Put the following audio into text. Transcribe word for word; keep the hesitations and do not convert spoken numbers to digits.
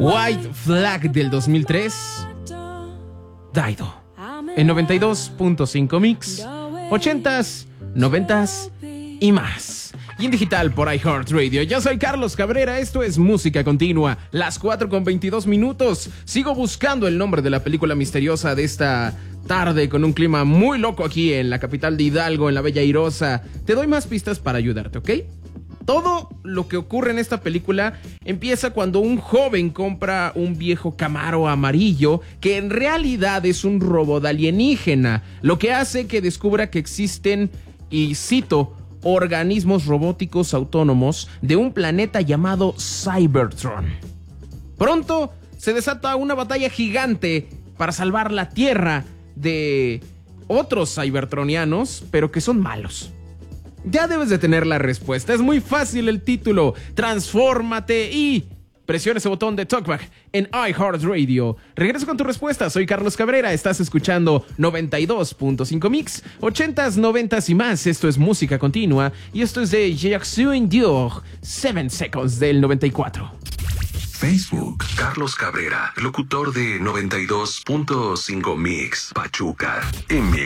White Flag del dos mil tres, Dido. En noventa y dos punto cinco Mix, ochentas, noventas y más. Y en digital por iHeartRadio. Yo soy Carlos Cabrera, esto es Música Continua. Las cuatro con veintidós minutos. Sigo buscando el nombre de la película misteriosa de esta tarde con un clima muy loco aquí en la capital de Hidalgo, en la Bella Airosa. Te doy más pistas para ayudarte, ¿ok? Todo lo que ocurre en esta película empieza cuando un joven compra un viejo Camaro amarillo que en realidad es un robot alienígena, lo que hace que descubra que existen, y cito, organismos robóticos autónomos de un planeta llamado Cybertron. Pronto se desata una batalla gigante para salvar la Tierra de otros cybertronianos, pero que son malos. Ya debes de tener la respuesta. Es muy fácil el título. Transfórmate y presiona ese botón de Talkback en iHeartRadio. Regreso con tu respuesta. Soy Carlos Cabrera. Estás escuchando noventa y dos punto cinco Mix, ochentas, noventas y más. Esto es Música Continua y esto es de Jackson Dior, Seven Seconds del noventa y cuatro. Facebook, Carlos Cabrera, locutor de noventa y dos punto cinco Mix, Pachuca, M